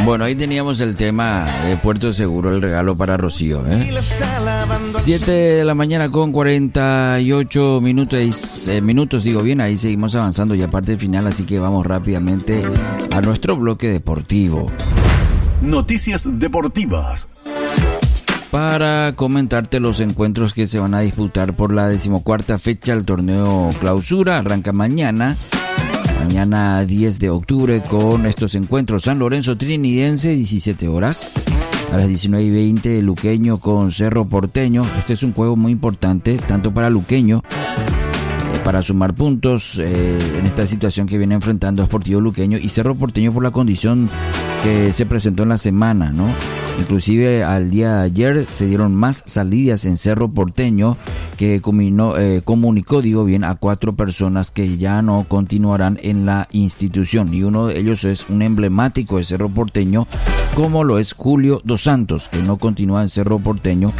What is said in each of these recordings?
Bueno, ahí teníamos el tema de Puerto Seguro, el regalo para Rocío, 7 de la mañana con 48 minutos, digo bien, ahí seguimos avanzando ya parte final, así que vamos rápidamente a nuestro bloque deportivo. Noticias deportivas. Para comentarte los encuentros que se van a disputar por la 14ª fecha del torneo Clausura, arranca mañana 10 de octubre con estos encuentros. San Lorenzo Trinidense, 17 horas. A las 19:20 Luqueño con Cerro Porteño. Este es un juego muy importante, tanto para Luqueño, para sumar puntos en esta situación que viene enfrentando Sportivo Luqueño, y Cerro Porteño por la condición que se presentó en la semana, ¿no? Inclusive al día de ayer se dieron más salidas en Cerro Porteño, que comunicó a 4 personas que ya no continuarán en la institución, y uno de ellos es un emblemático de Cerro Porteño, como lo es Julio Dos Santos, que no continúa en Cerro Porteño,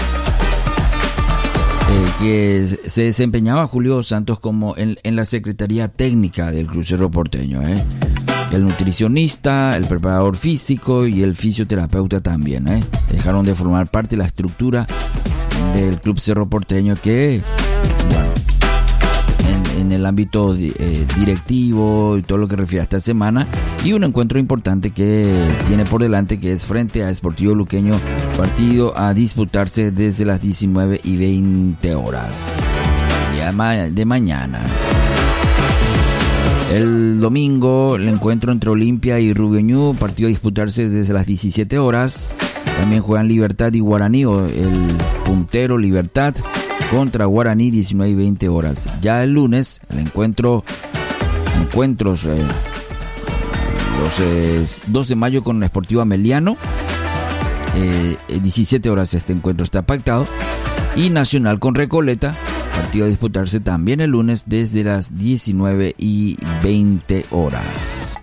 que se desempeñaba Julio Dos Santos como en la Secretaría Técnica del Club Cerro Porteño, El nutricionista, el preparador físico y el fisioterapeuta también, dejaron de formar parte de la estructura del Club Cerro Porteño, que, bueno, en el ámbito directivo y todo lo que refiere a esta semana, y un encuentro importante que tiene por delante, que es frente a Sportivo Luqueño, partido a disputarse desde las 19:20 horas de mañana. El domingo, el encuentro entre Olimpia y Rubio Ñu, partido a disputarse desde las 17 horas. También juegan Libertad y Guaraní, o el puntero Libertad contra Guaraní, 19:20 horas. Ya el lunes, el encuentros, los 2 de mayo con el Sportivo Ameliano, 17 horas este encuentro está pactado. Y Nacional con Recoleta, partido a disputarse también el lunes desde las 19:20 horas.